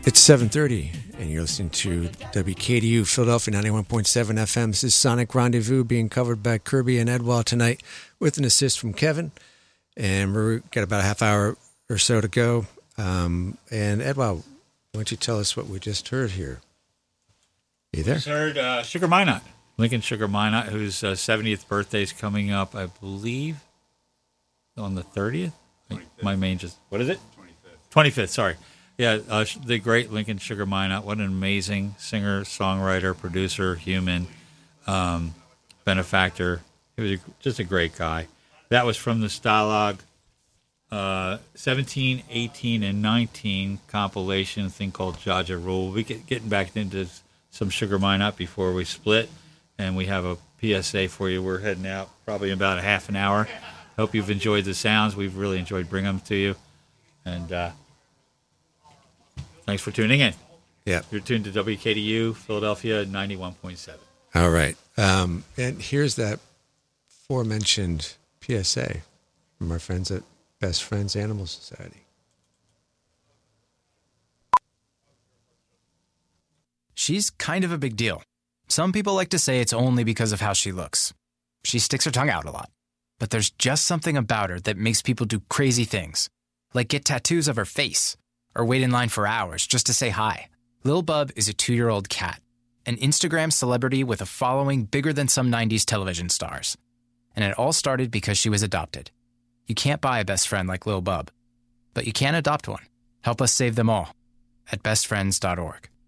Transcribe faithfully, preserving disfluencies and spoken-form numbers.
It's seven thirty, and you're listening to W K D U Philadelphia ninety-one point seven F M. This is Sonic Rendezvous being covered by Kirby and Edwall tonight with an assist from Kevin. And we've got about a half hour or so to go. Um, and Edwall, why don't you tell us what we just heard here? You there? We just heard uh, Sugar Minot, Lincoln Sugar Minot, whose uh, seventieth birthday is coming up, I believe, on the thirtieth. twenty-fifth. My main just, what is it? twenty-fifth. twenty-fifth, sorry. Yeah, uh, the great Lincoln Sugar Minot. What an amazing singer, songwriter, producer, human, um, benefactor. He was a, just a great guy. That was from the Stalag uh, seventeen, eighteen, and nineteen compilation, a thing called Jaja Rule. We'll be get, getting back into some Sugar Minot before we split, and we have a P S A for you. We're heading out probably in about a half an hour. Hope you've enjoyed the sounds. We've really enjoyed bringing them to you. And uh, thanks for tuning in. Yeah. You're tuned to W K D U, Philadelphia, ninety-one point seven. All right. Um, and here's that aforementioned P S A from our friends at Best Friends Animal Society. She's kind of a big deal. Some people like to say it's only because of how she looks. She sticks her tongue out a lot. But there's just something about her that makes people do crazy things, like get tattoos of her face or wait in line for hours just to say hi. Lil Bub is a two-year-old cat, an Instagram celebrity with a following bigger than some nineties television stars. And it all started because she was adopted. You can't buy a best friend like Lil Bub, but you can adopt one. Help us save them all at best friends dot org.